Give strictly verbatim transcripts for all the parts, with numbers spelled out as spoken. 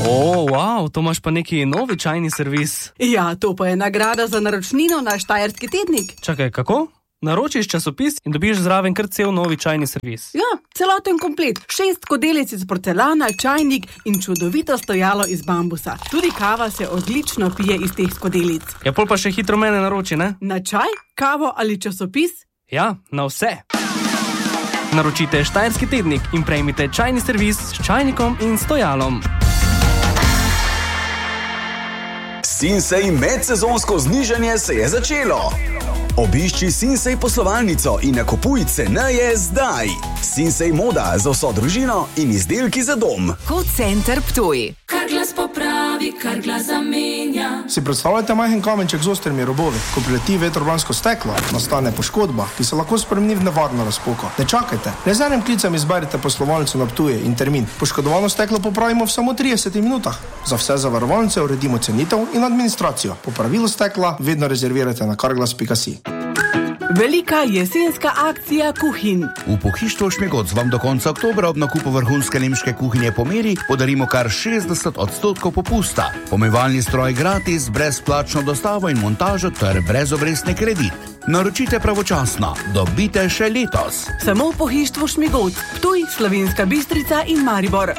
O, wow, to imaš pa neki novi čajni servis. Ja, to pa je nagrada za naročnino na Štajerski tednik. Čakaj, kako? Naročiš časopis in dobiš zraven kar cel novi čajni servis. Ja, celoten komplet. Šest skodelic iz porcelana, čajnik in čudovito stojalo iz bambusa. Tudi kava se odlično pije iz teh skodelic. Ja, pol pa še hitro mene naroči, ne? Na čaj, kavo ali časopis? Ja, na vse. Naročite Štajerski tednik in prejmite čajni servis s čajnikom in stojalom. Sinsay medsezonsko znižanje se je začelo. Obišči Sinsay poslovalnico in nakupuj ceneje zdaj. Sinsay moda za vso družino in izdelki za dom. Kot center Ptuj. Kar glas popravi, kar glas zamenja. Si predstavljate majhen kamenček z ostrimi robovi? Ko prileti vetrobransko steklo, nastane poškodba, ki se lahko spremeni v nevarno razpoko. Ne čakajte, le z enim klicem izberite poslovalnico na Ptuju in termin. Poškodovano steklo popravimo v samo tridesetih minutah. Za vse zavarovalnice uredimo cenitev in administracijo. Popravilo stekla vedno rezervirajte na karglas pika si. Velika jesenska akcija kuhinj. V Pohištvu Šmigoc vam do konca oktobra ob nakupu vrhunske nemške kuhinje po meri podarimo kar šestdeset odstotkov popusta. Pomivalni stroj gratis, brezplačno dostavo in montažo ter brezobrestni kredit. Naročite pravočasno, dobite še letos. Samo v Pohištvu Šmigoc, Ptuj, Slovenska Bistrica in Maribor.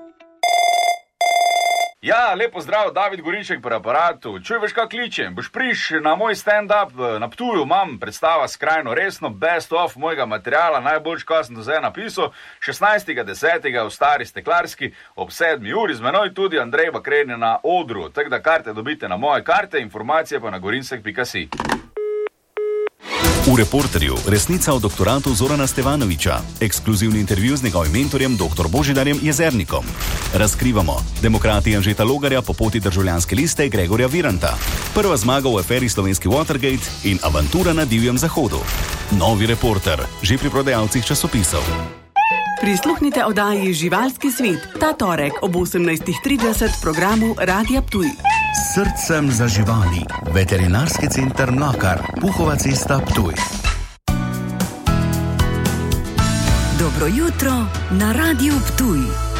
Ja, lepo zdrav, David Gorinšek pri aparatu. Čuj, veš, kaj kličem? Boš priš na moj stand-up na Ptuju, imam predstava skrajno resno, best of mojega materiala, najboljš, kaj sem do zdaj napisal, šestnajstega desetega v Stari Steklarski ob sedmi uri, z menoj tudi Andrej Bakren na odru. Tako da karte dobite na moje karte, informacije pa na gorinšek pika si. V Reporterju resnica o doktoratu Zorana Stevanovića, ekskluzivni intervju z njegovim mentorjem dr. Božidarjem Jezernikom. Razkrivamo demokrati Anžeta Logarja po poti državljanske liste Gregorja Viranta, prva zmaga v aferi slovenski Watergate in avantura na divjem zahodu. Novi Reporter, že pri prodajalcih časopisov. Prisluhnite oddaji Živalski svet ta torek ob osemnajstih trideset v programu Radia Ptuj. Srcem za živali. Veterinarski center Mlakar, Puhova cesta Ptuj. Dobro jutro na Radiu Ptuj.